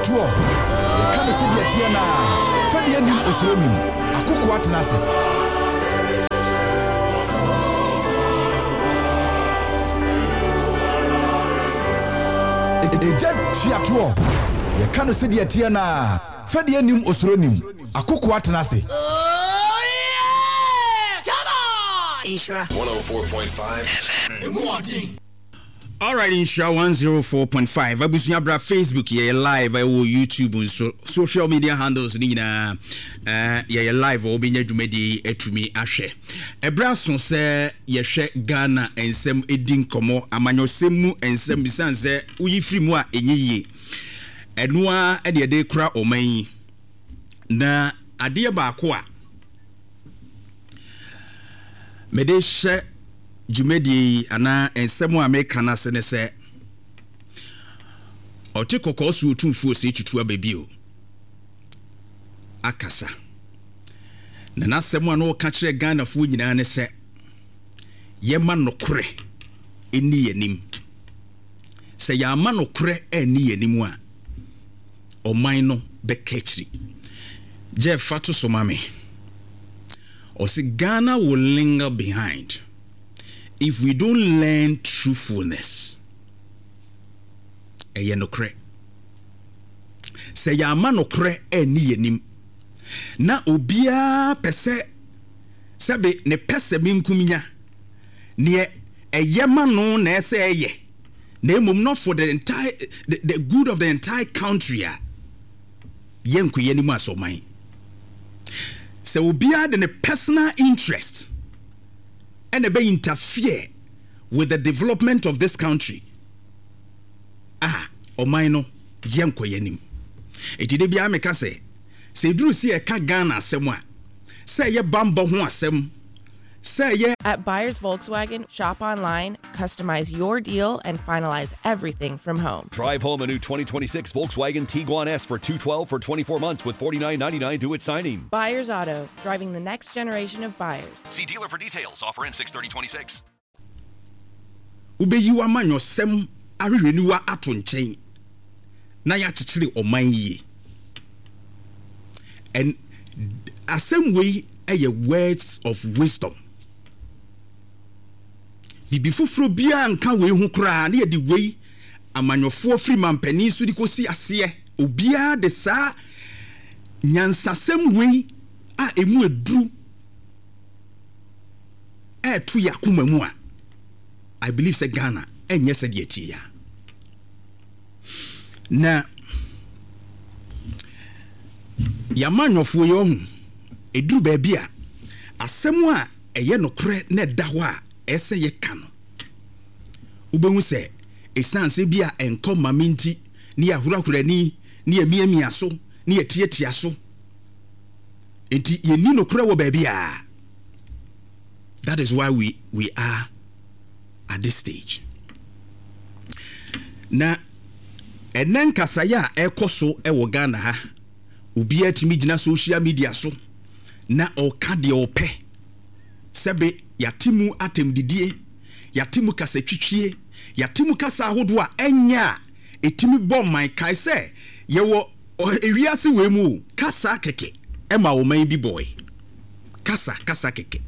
tuo ka me se dia tie na fa dia nim osoro nim akoko atena se eja tia tuo ka no se dia tie na fa dia nim osoro nim akoko atena se. Ishra 104.5 All right, Insha 104.5. Abusunya bra Facebook ye live or YouTube and social media handles ni na ye live or binya dwumadi etumi ahwe. Ebra so se ye hwe Ghana ensem edin komo amanyosemu ensem bisan se uyi firi mu a enyiye. Enoa e de kura oman na ade ba ko a mede hye Jumedi ana ensemu America na se ne se oti kokosu otumfu ose tutu ababio akasa na nasemu ano ka kire Ghana fu nyina ne se yema nokore eni yanim se ya ma nokore eni yanim a oman no bekachiri Jeff Fatu Somame osi Ghana will linger behind if we don't learn truthfulness. Eye no kre. Se ya ma no kre eni yenim. Na obia pese sebe ne pese minkuminya. Ne eye ma no na ese eye. Na emum not for the entire the good of the entire country a. Yenku yenim asoman. Se obia de ne personal interest and they interfere with the development of this country. Omaino yenko yenim. Etide bia meka se duru si e ka Ghana asem a se ye bamba ho asem se ye. At Buyers Volkswagen, shop online, customize your deal, and finalize everything from home. Drive home a new 2026 Volkswagen Tiguan S for $212 for 24 months with $49.99 due at signing. Buyers Auto, driving the next generation of buyers. See dealer for details. Offer in 6/30/26. Ubeyi wa manyo sem areweniwa ato nchen na ya chichiri oman yi. And asem way words of wisdom. Bibi fufuro bia nka we hu kra na ye di we amanyofo firi mampani so di kosi ase obia de sa nyansasem we a emu eduru to yakuma mu a I believe say Ghana enye se de atie ya na yamanyofo ye hu eduru ba bia asem a eye nokre na da ho a ese ye kano ubehu se esanse bia enko maminti ni ahurakurani ni emiamia so ni etietia so enti ye ni nokre wo ba bia. That is why we are at this stage. Na enen kasaya ekoso ewo Ghana ha obi atimi gina social media so na oka de ope sebe yatimu atemdidie yatimu kasa twitwie yatimu kasa ahodo a enya etimi bomman kai se yewo ewiase we mu kasa keke ema wo man bi boy kasa keke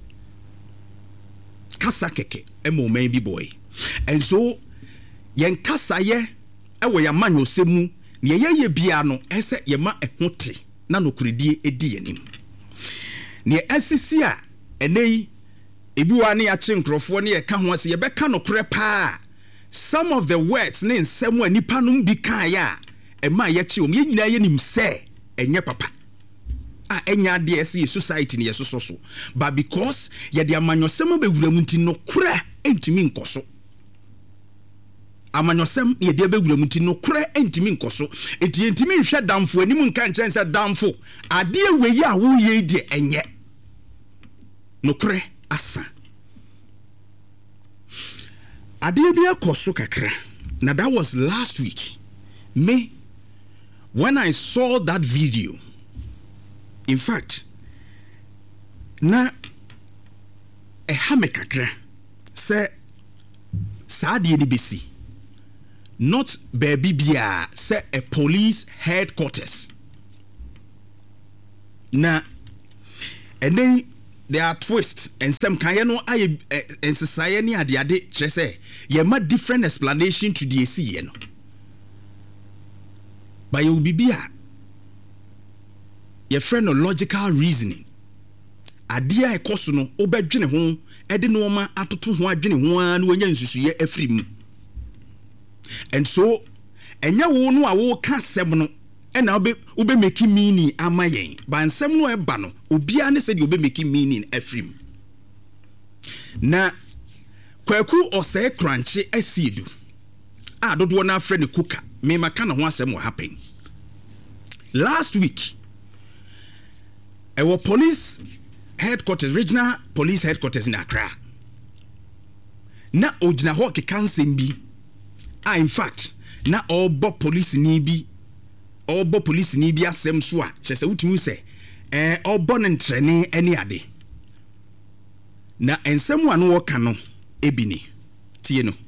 ema wo man bi boy. And so yen kasa ye ewo ya manyo semu ne ye bia no ese ye ma ehotre na nokuredie edi yanim ne asisi a enei ebiwa ne ya che nkrofo ne ye ka ho ase ye beka nokure pa. Some of the words ne nsemu anipa no bi kan ya ema ye che om ye nyina ye nim se enye papa enya de ese society ne ye so but because ye de amanyosem bewuramu nti nokure entimi nkoso amanyosem ye de bewuramu nti nokure entimi nkoso enti entimi nhwe damfo anim nka nchense damfo ade weyi a wo ye de enye nokure asa ade bi akoso kakra. Now that was last week. Me, when I saw that video, in fact, na hame kakra say saadi ni besi not baby bia say a police headquarters. Na and then there are twists and some kind no I and society ade kyerɛ sɛ ye ma different explanation to the AC no. But you will be bia your friend no logical reasoning. Adia ekoso no obedwene ho ede no ma atoto ho adwene ho an wonya nsusuye afrim. And so enya wo no a wo ka sem no e na obe make meaning amayen ba nsem no eba no obia ne se de obe make meaning afrim. Na kwaku osay crunch asidu a dodo na afre ne kuka me maka na ho asem what happen last week. Our police headquarters, regional police headquarters in Accra. Na ojina ho ke kansem bi. In fact, na obo police ni bi asem so a chese wutumi se obo ne ntrene ani ade. Na ensem wa no woka no ebini. Tie no.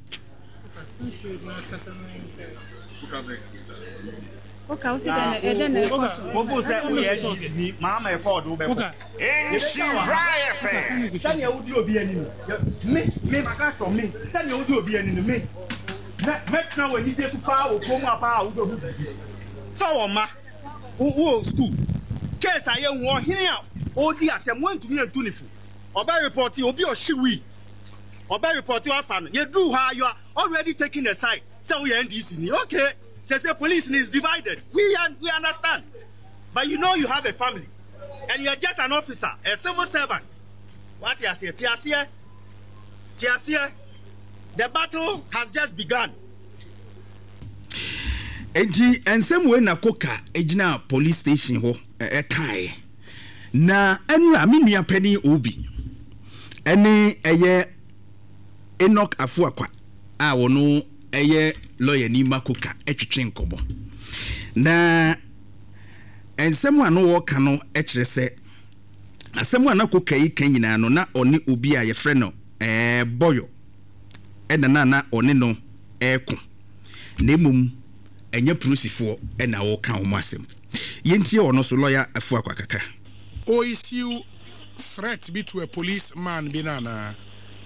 Okay, I'll see then. What say we mama e for do be. Eh, she right fair. Tell you who obi ani no. Me maka from me. Tell you who obi ani no me. Make now when you dey super o come apa o do. So ma, who school. Case aye won here o di atem want to me antunifu. Oba report obi o shiwi. Oba report you afa no. You do how you are already taking a side. Say we NDC ni. Okay. Say police is divided. We understand. But you know you have a family. And you are just an officer, a civil servant. What you say? Tiasia. The battle has just begun. And some way na koka ejina police station ho kai. Na enra me nua pani obi. Ene eye Enoch Afuakwa a wono eye lawyer ni makoka etwetwe nkobo na ensem a no wo ka no ekire se asem a na koka yi kan nyina no na one obi a ye frɛ no boyo na one no eko na mum enya prosifo na wo ka ho asem yentie ono so lawyer afu akakaka o issue threat be to a policeman binana.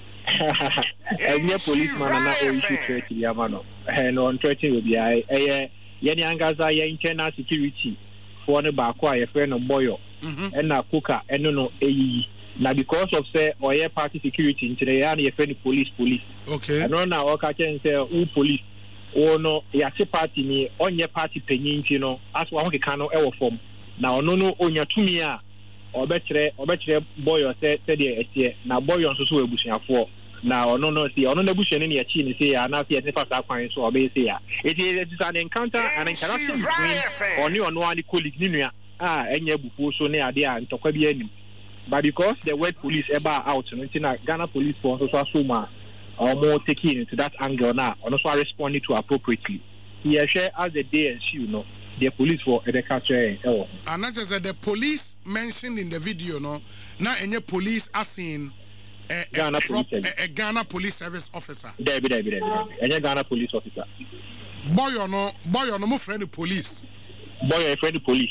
Any policeman and not issue threat to Yamano. And on threatening will be a Yenny Angaza internal security for the Bakwa, a friend of Boyo, and now Kuka, and no AE. Now, because of say, or your party security into the area, friend police. Okay. And now, I can say, who police, or no, a party me on your party penny, you know, as one can ever form. Now, no, on your 2 year. Obetre boy said na boy on so ebusia for na no see ono na ebusia ne achi ni say na see ne fast akwan so obe say it is an encounter and interaction between ono and colleague ni nua enya ebufuo so ne ade a ntokwa bi anim but because the word police eba out no na Ghana police force so asoma more taking into that angle now ono so responding to appropriately he share as the day and you know the police for the culture. And not just the police mentioned in the video, no, now any police as in a Ghana police service officer. Debbie, any Ghana police officer. Boy or no, my friend the police. Boy, a friend the police.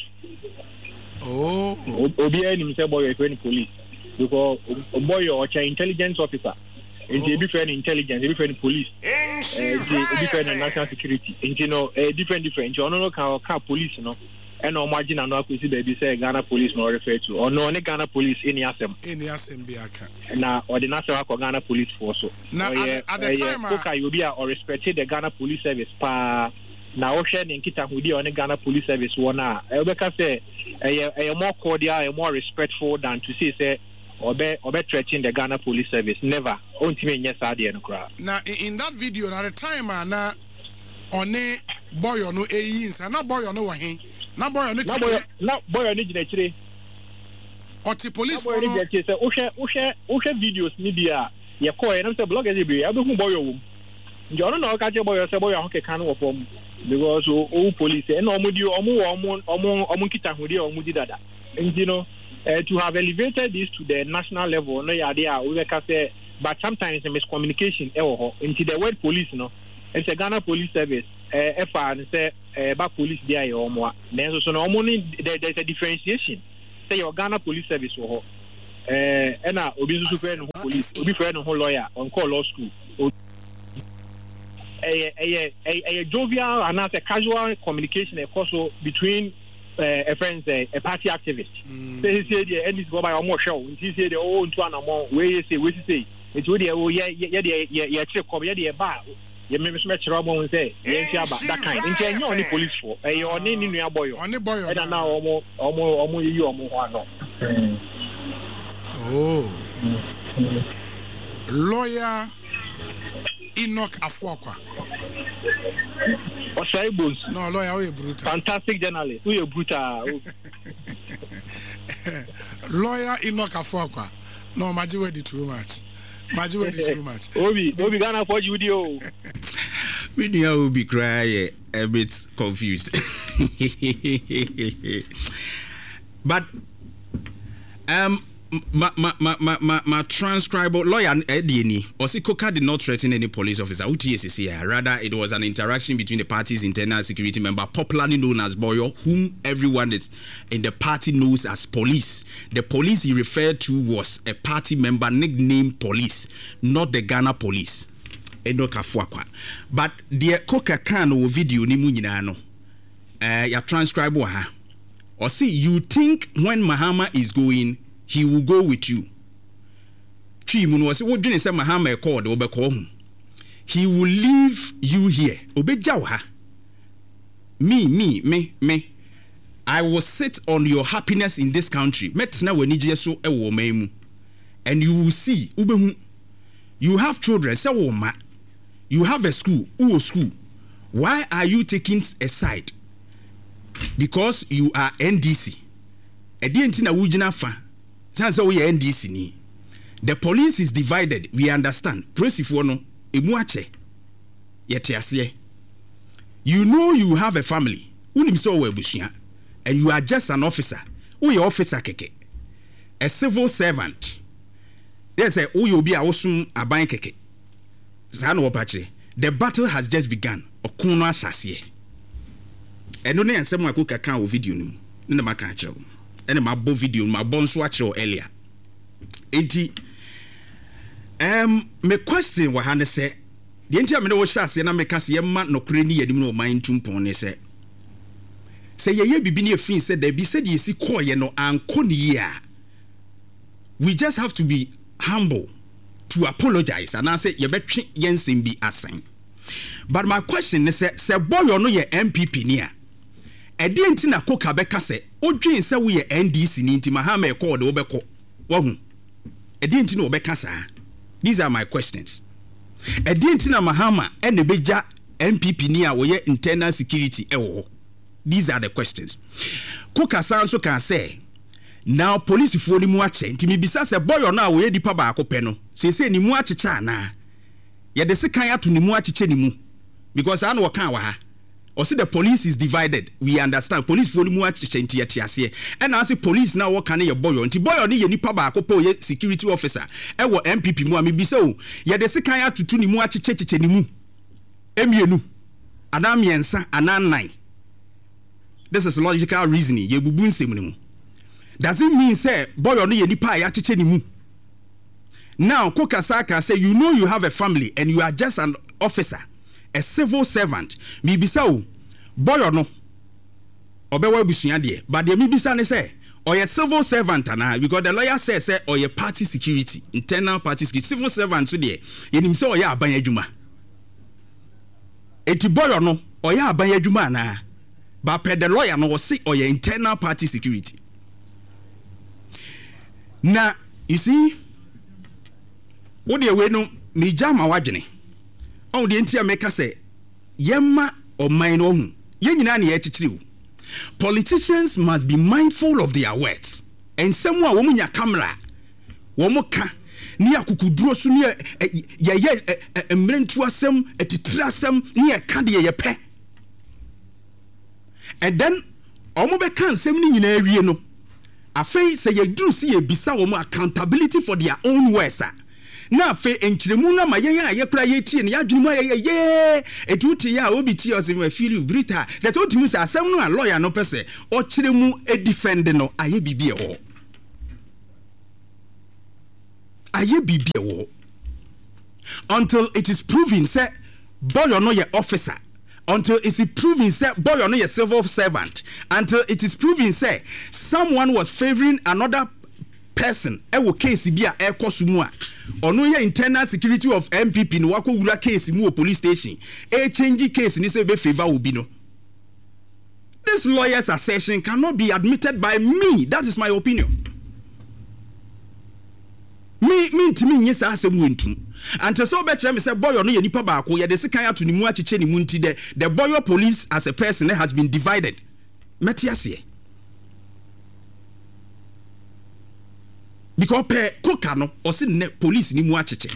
Oh, Obi himself, boy, a friend the police. Because boy, or intelligence officer. And different intelligence, different police, different national security, and you know, different. You know, can police, you know, and no margin and no see baby say Ghana police no refer to, or no only Ghana police in Yasem. Now, or the national Ghana police force. Now, at the time, okay, you be or respected the Ghana police service. Pa now, Ocean and Kita who be on the Ghana police service. One, I say, a more cordial, a more respectful than to say. Or be threatening the Ghana police service. Never. Now in that video, at the time, na on a boy or no AEs, and not boy or no one. Not boy or no boy or no. Or the police for no. Usha videos media. Ya call and I'm blog as I don't boy. You don't know catch a boy or say boy okay can of form because all police and no mudi or kita hudi or mudi dada. And you know. To have elevated this to the national level, no idea. We can say, but sometimes a miscommunication into the word police. No, it's a Ghana police service. ɛfa ne sɛ ba police bi ayɛ ɔmo a nanso so na ɔmo ne there's a differentiation say your Ghana police service wɔ hɔ ɛna obi nso fɛ no ho police obi fɛ no ho lawyer on call law school ɛyɛ jovial and a casual communication also between a friend a party activist say the and this go by ɔmo show nti say the ntu anamo we say it would ye check come ye ba ye me so kyerɛ ɔmo say ye ntia ba that kind nti enye oni police for ɛyɛ oni ni nua boy ɛna na ɔmo yi ɔmo ho ano lawyer Enoch Afuakwa. Osai Bones. No, lawyer, we brutal. Fantastic journalist. We brutal. Lawyer Enoch Afuakwa. No, Maji we too much. Obi Ghana for video. Video will be crying a bit confused. But my transcriber lawyer Edieni Osikoka did not threaten any police officer. Rather, it was an interaction between the party's internal security member, popularly known as Boyo, whom everyone is in the party knows as police. The police he referred to was a party member nicknamed police, not the Ghana police. Enoch Afuakwa. But the Coca Cano video ni munyina no. Ya transcriber ha. Or see, you think when Mahama is going, he will go with you. He will leave you here. Me. I will sit on your happiness in this country. And you will see. You have children. You have a school. Why are you taking a side? Because you are NDC. NDC. The police is divided. We understand. You know you have a family. And you are just an officer. A civil servant. There's a the battle has just begun. And only and someone could account video in the macacho. And my bo video, my bones watch earlier. Enti me question wa hane say the enti me no shase na me kase ye ma no kure ni yadim no man tumpon ne say ye bibi ne afin say da bi say de si koye no anko ne ya. We just have to be humble to apologize and I say ye betwe yensem bi asen. But my question is say boy no ye MPP ni a edi enti na koka beka se odwen se wo ye NDC ni enti Mahama e call de wo beko wo hu edi enti na wo beka sa. These are my questions. Edi enti na Mahama e ne beja MPP ni a wo ye internal security e wo. These are the questions. Koka san so kan say now police fo ni mu ache enti me bisa se boy na wo ye dipa ba akopɛ no se ni mu achecha na ye de se kan ato ni mu acheche ni mu because I know kan wa ha. Or see the police is divided. We understand. Police volume tiase. And I say police now what can your boy until boy on ye nipa ba akopo ye security officer. E wo MPP mu ami so ye de sekan atutu ni mu acheche ni mu. Emienu. Ana miensa ana nine. This is logical reasoning. Ye bubu nsem ni mu. Does it mean say boy on ye nipa ya acheche ni mu? Now Kokasaka say you know you have a family and you are just an officer. A civil servant. Mi bisa o boy or no obewa busua de but the mi bisa ne say or a civil servant ana because the lawyer says or a party security internal party security civil servant so there yenim say or ya aban adwuma eti boy or no or ya aban adwuma na but per the lawyer no say or your internal party security. Now you see what the way no mi jama wadwene on the entire maker say, Yemma or mine own. Yenina politicians must be mindful of their words. And someone woman ya camera. Womoka near Kukudrosu near a mrentuasem, a titrasem near candy a pe. And then Omobekan semni in area no. A face say you do see a bisa accountability for their own words. na fe enchiremu na ma yen aye kura ye tie ne ya dwunu mu ye etuti ya obi tie o se ma feel brita that otimi say asem no a lawyer no pese o chiremu e defend no aye bibie ho aye bibie ho until it is proven say boy no ye officer, until it is proven say boy no ye civil servant, until it is proven say someone was favoring another person e wo case bi a e kosumu a ono ye internal security of MPP no wako wura case mu police station e change case ni say be favor obi no. This lawyer's assertion cannot be admitted by me. That is my opinion. Me ntimi nye sa asem wentum. And so betre me say boy ono ye nipa ba ko ye de sekan ato ni mu achiche ni mu nti the boy police as a person has been divided. Metiase. Because per koka no o se ne police ni mu achiche.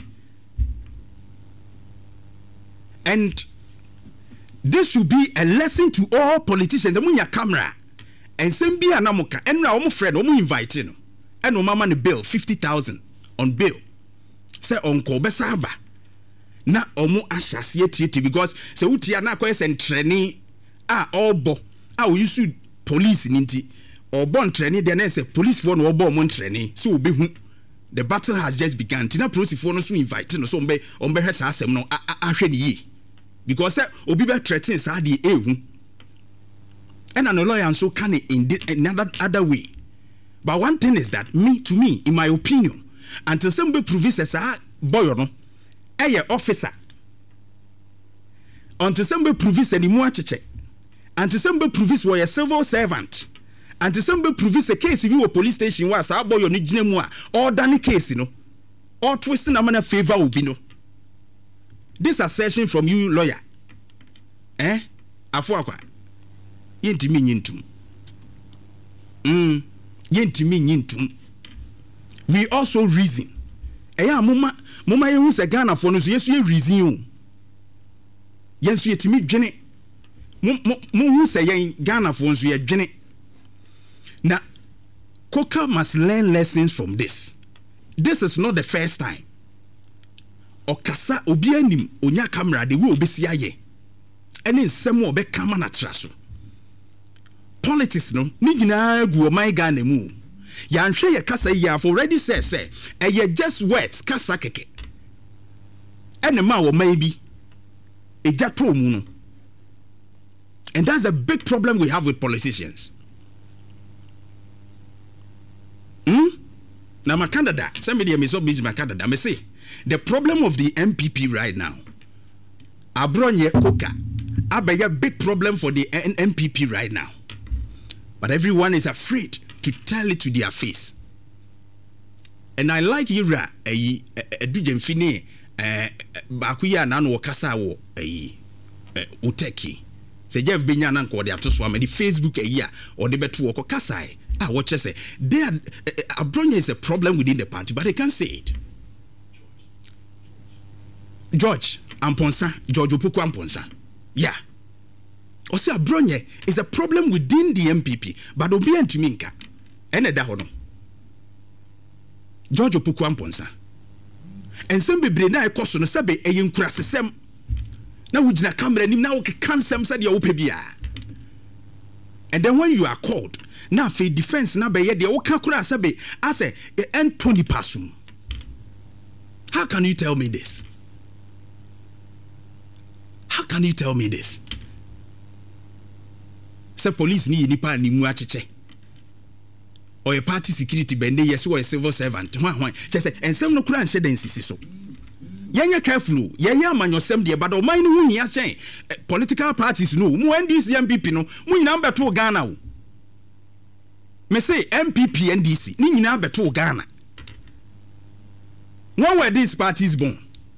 And this should be a lesson to all politicians. Munya camera and same be anamoka and na omo friend omo invite no. And o mama ne bill 50,000 on bail. Say onko besaba. Na omo ahyase etieti because say utia na akoye sen training obo we use police ninti or born training then say police for no obo mon training so obi hu the battle has just begun. Tina police for no so invite no so ombe hwesa asem no ahwe ne yi because say obi be threaten sa de ehu and an lawyer so can in another other way. But one thing is that to me in my opinion until somebody proves as a boy no officer until somebody proves any more cheche until somebody proves we a civil servant until somebody proves a case if you a police station was a boy no gina mu or done case no or twisting a man favor will be no. This assertion from you lawyer afuakwa yentimi nyintum yentimi nyintum. We also reason eya moma yehu se Ghana for no so yesu ye reason o yensu yetimi dwene hu se yen Ghana for so ye dwene na Coker must learn lessons from this. This is not the first time okasa obi anim onya camera de we obesi aye ene nsem obe kama na traso politics no ni nyina gu o my Ghana mu yanhwe ye kasa ye have already said say ye just words kasa keke ene ma wo man bi ejato mu no. And that's a big problem we have with politicians. Now my candidate somebody me so big my candidate me say the problem of the MPP right now abronye koka abaya big problem for the MPP right now, but everyone is afraid to tell it to their face. And I like Ira Edujemfine Bakuya Nano Kasa wo Uteki. Say Jeff Binyana ko de atoswa me the Facebook or the betu ko Kasai. What you say? Abronya is a problem within the party, but they can't say it. George Amponsa, George Opoku Amponsa. Yeah. Or say Abronya is a problem within the MPP, but obi antiminka. Ene da hono. George Opoku Amponsa. And some bebre na ekoso no sebe eyinkura sesem. Na wujina camera nim na wo kansem said ya opebia. And then when you are called, now for defense na be ye de okakura sebe ase Anthony Pasum. How can you tell me this? How can you tell me this? Say police ni nipa ni mu acheche. Or a party security bende yes or a civil servant. Just say and some no kura nse den sisi so. Yenya careful. Yenya man yosem de but o man no hu chen political parties no. Mu NDC MPP no. Mu nyina beto Ghana o. Me say MPP NDC ni nyina beto Ghana. When were these parties born?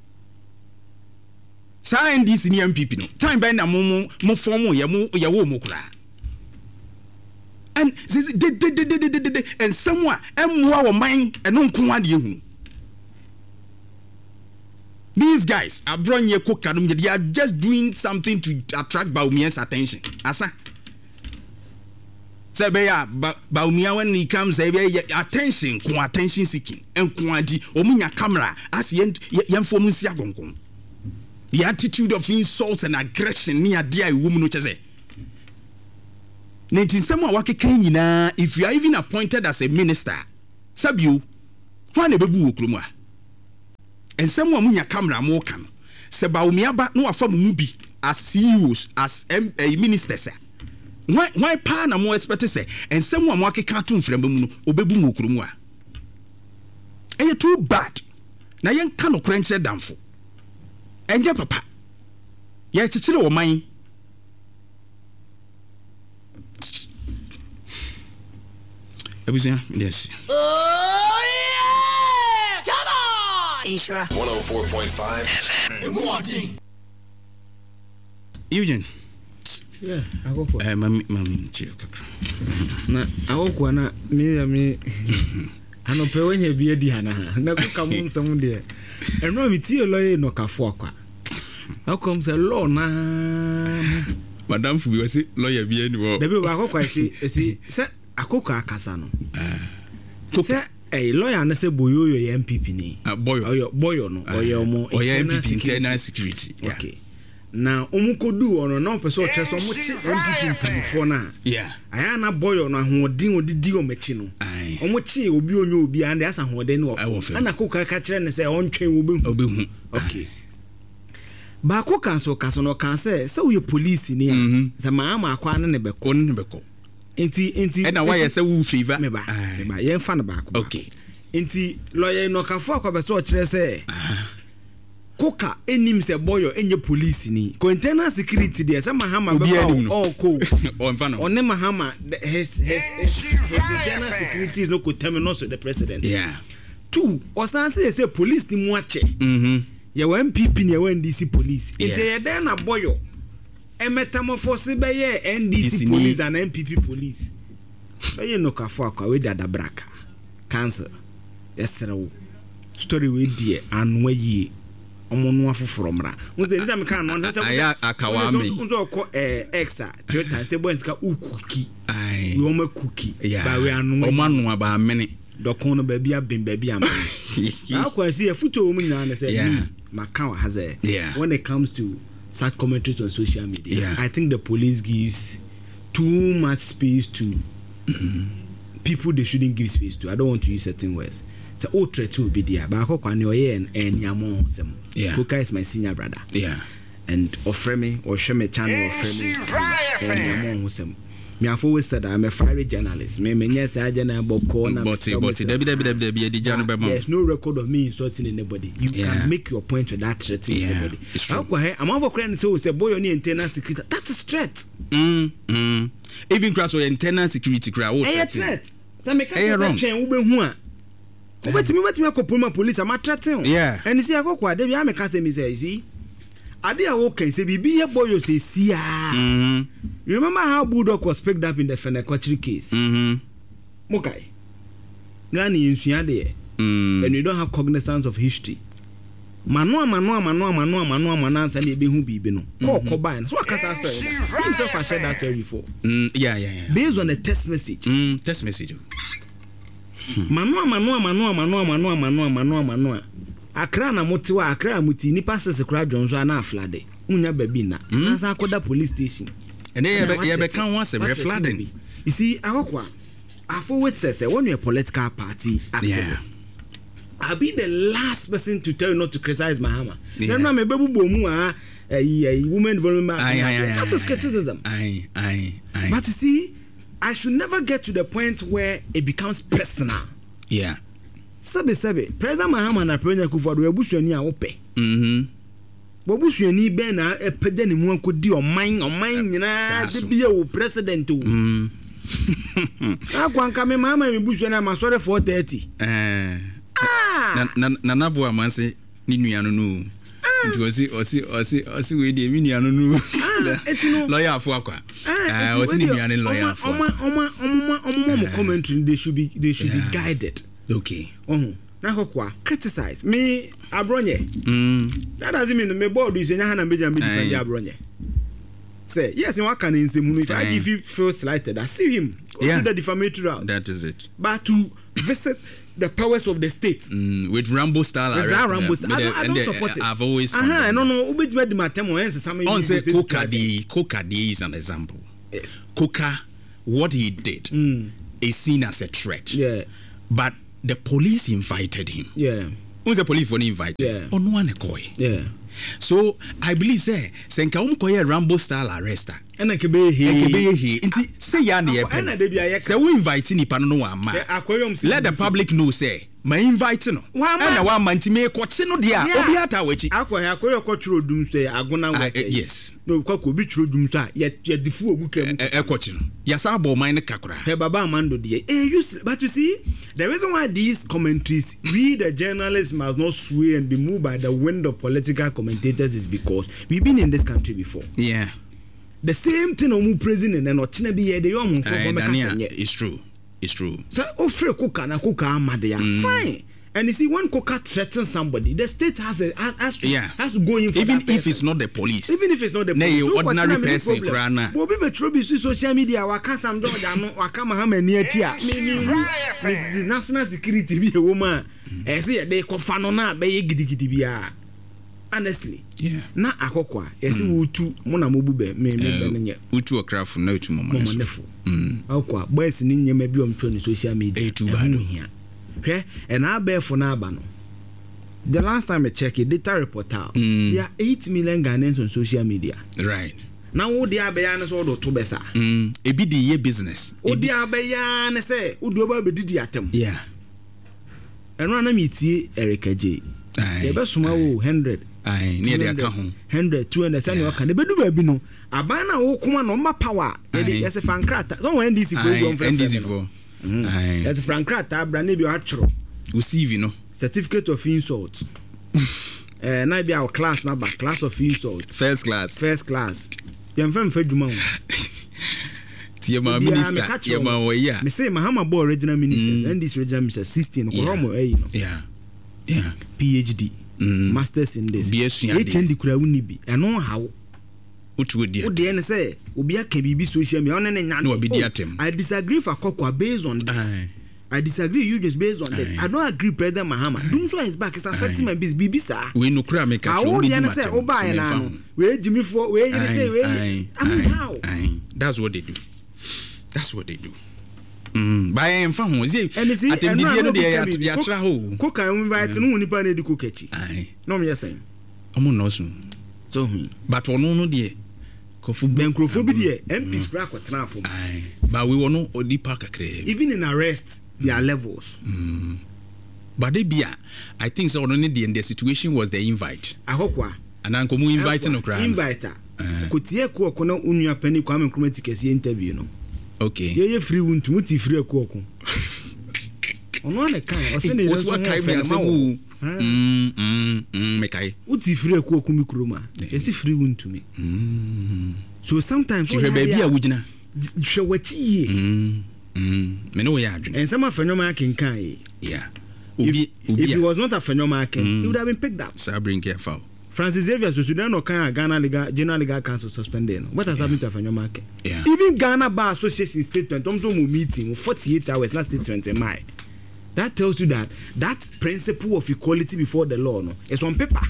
Sa NDC ni MPP no. Time by na mo form ye wo mo kura. And and someone emwa wo man eno nko ade ehu. These guys abronye kokanum they are just doing something to attract Baumien's attention. Asa Say Baumia when he comes, attention seeking, and Kwadi, Omunya camera, as young for Musia Gongong. The attitude of insults and aggression near dear woman, which I say. Natin someone wake Kenya, if you are even appointed as a minister, Sabu, one a babu kruma. And someone munya camera more come. Sebaumiaba no afam mubi as CEOs, as a minister, sir. Why pa na mo expect say and someone wake cartoon from mu obebu mu krumwa e too bad na yen ka no krenche damfo enje papa ye chichire wo man ebusia yes come on Isra 104.5 FM Eugene yeah, agoko. Mami chill kakra. Na agoko na me anope wenye bi edi hana. Na ko kam nsam de. Eno mi tie lawyer no kafo akwa. Akom say law na. Madam Fubi we say lawyer bi eni wo. Debi agoko say akoko akasa no. Say lawyer na say boyoyo ye MPP ni. Boyo no. Oyo MPP internal security. Okay. Na omukodu ono na person cheso omuchi MPP mfifo na aya na boyo na hoodin odidi omachi no omuchi obi onyo obi ande asa hoodin no ana koka ka kire ne se ontwen obehu okay ba ko kanso no kan se we police ni ya ma akwa ne beko enti na why say we favor me ba yen fa na ba ko okay enti lawyer no kafo akwa be so kire se Koka enim se boyo enye police ni container security there say mahama be all ko on mahama his container security is no coterminous with the president two osanse say police ni mu ache ye wa MPP ni ye wa NDC police ite ye den na boyo metamorphose be ye NDC police and MPP police be ye no kafo akwa we dada braka cancel yesrewo story we die anwa yi omono afoforo mra nze nza me kan no nse aya akawa me nzo ko exa Twitter se bo nska ukuki we o ma cookie ba we anu o manu aba mene dokon no ba bia bem ba bia na kwa si e futo o mu nyina na say maka wa haze when it comes to such commentaries on social media I think the police gives too much space to people they shouldn't give space to. I don't want to use certain words. So all threat to be there. But I can and Yamo sem. Kuka is my senior brother. And offer me or show me channel offer me and Yamo sem. Me have always said I'm a fiery journalist. Me yes I journal about corner. But there's no record of me insulting anybody. You can make your point with that threatening anybody. I'm over crying so say boy on internal security. That's a threat. Even crash or internal security crowd. A threat. So me can't change ube Wait me ko police am threatening. And you see I go kwa dey am ka say me say see. Ade a okay say bibi ye boy you say see You remember how Bulldog was picked up in the Fenekochiri case? Mokai. Gani insua there. And you don't have cognizance of history. Manu say e be hu bibi no. Ko buy. So I can say himself I said that story before. Based on a text message. Text message. Manu. Akra na motiwa akra muti ni passes kra dwonso na aflade. Unya baby na. Nasa akoda police station. And they be can once a flooding. You see, Akwa, I forward says when you're a political party activist. I'll be the last person to tell you not to criticize Mahama. No, me babu bomu a woman involvement. That is criticism. But you see, I should never get to the point where it becomes personal. Sabe. President Mahama na President Kufuor ebusuani a wope. Bobusuani be na epede ne mu akodi oman nyina de bia wo president o. Akwanka me Mahama me busuani ma sore 430. Na nabo amanse ni nuano no. Osi we de mi nuano no. Lawyer afo akwa. Osi ni nuano lawyer afo. Omo commentary they should be guided. Okay. Now criticize me abronye. That doesn't mean me board is nya na meja me defend abronye. say yes in what can in if you feel slighted I see him go to the defamatory route. That is it. But to visit the powers of the state with Rambo style arrest. I don't support it. I've always no ubet the matem on say Coca is an example. Yes. Coca, what he did is seen as a threat. Yeah. But the police invited him. Yeah. Who's the police invited? Yeah. On one koi. Yeah. So I believe say senka umkoye Rambo style arrester. Ena kebe he. Inti say ya na ye. Say we invite nipa no wa ma. Let the public know say my invite no. Ena wa ma nti me koche no dia obi ata wachi. Akoye ko tro dum say agona wa. Yes. No ko bi tro dum so ye difu ogu kam. Koche no. Ya sa bo man ne kakra. He baba amando dia. But you see the reason why these commentaries we the journalists must not sway and be moved by the wind of political commentators is because we've been in this country before. Yeah. The same thing on president and not be here. It's true. It's true. So offer Coca Amadia. Fine. And you see, when Coca threatens somebody, the state has to go in for even that if it's not the police. Even if it's not the police. Ordinary person. But we be social media. Waka some don't waka mahama near chia. The national security be a woman. I say they confanona be gidi biya. Honestly, na akokwa yesi wutu mona mobube me benye wutu akrafo na wutu momanefo akwa boys ni nyema bi omtwo ni social media etu bado hwe and abefo na aba no the last time I check it data report out there are 8 million Ghanaians on social media, right? Now wo dia abeya na so do to besa ebi di ye business wo dia abeya na say wo do ba bedidi atem eno na metie Erica J ye be suma wo 100 near the account 100 200 send you can be do ba bi no aban na wo kuma no ma power yes frankrata so when NDC for go NDC for yes frankrata bra na bi atchoro receive no certificate of insult na bi our class number class of insult first class yemfem fadwuma wo Tiema minister yema wo ya me say Mahama Bo original ministers and this regional minister 16 no yeah PhD masters in this HND kura woni bi eno hawo utu dia wo de ne say obi aka bibi social media on ne nya no obi dia tem I disagree for Kokwa based on this I disagree you just based on this I don't agree President Mahama dum so is back is affecting my business bibi sa we no kura make a we dey say oba na no we jimi for we say we I mean how that's what they do by emfa ho ze atendibie no de ya tra ho Coca invite no nipa na di kokachi no me say omo no so but ono no de kofu benkrofo bi de MP spray akotena afom but we wono odipa kakre even in arrest there are levels but they bia I think so ono de the situation was the invite akokwa and komu invite no kra inviter kotie ko kono unua pani Kwame Nkrumah tikesi interview no okay ye free wuntu muti free akuoko ono na kan o se ne so kai me asemu mekai uti free akuoko mi kuroma ye free wuntu mi so sometimes you be bia wugina hwe wachi ye me no ya adwene and some afenoma akenkan ye obi if he was not a afenoma aken he would have been picked up sir bring careful Francis Xavier so Sudan no kan Ghana General Legal Council suspended no what has happened to afenoma aken even Ghana Bar Association statement so meeting 48 hours last statement in my that tells you that principle of equality before the law no it's on paper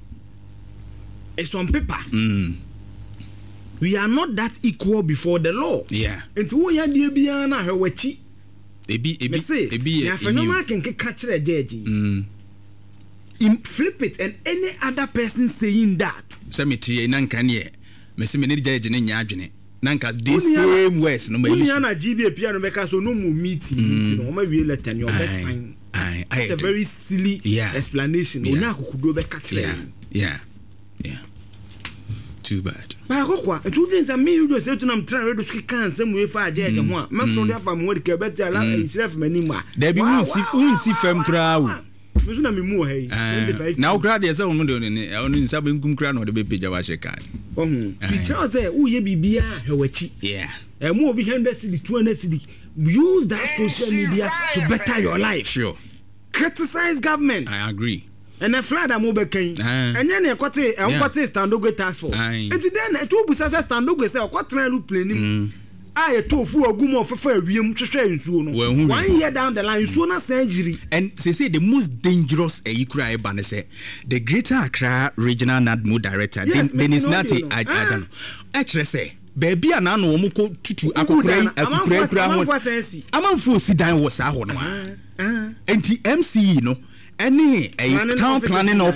we are not that equal before the law and who ya die bia na hwechi ebi ya afenoma aken ke catch the judge flip it and any other person saying that cemetery nanka ne me se me ne judge ne nya adwene nanka the same words no ma use na GBA pia no make so no mu meeting no ma wie letter no be sign it's a very silly explanation onya akukudo be catch yeah too bad ba kokwa to dreams and me you just say to am try redo ski kan sam we fa judge ho a me so dey fa mo de better ala chef mani ma there be unsi fam kra wo mesu na me mu hey now kra dey say onu de ne onu nsa be nkum kra no de be page wa she card teacher say wo ye bibia hwechi mu obi 100 cedi 200 cedi use that social media to better your life sure criticize government I agree and a flood am over king and then a quarter Standogo task force and then 2 buses Standogo say what try to play I tofu a gumo for wiem to share in soon 1 year down the line sooner surgery and they say the most dangerous Ikra Bane say the Greater Accra Regional NADMO Director Dennis Nati I don't know actually say baby anano omuko tutu akokura amanfo si dan wo sa ho no enti MC no any a town planning of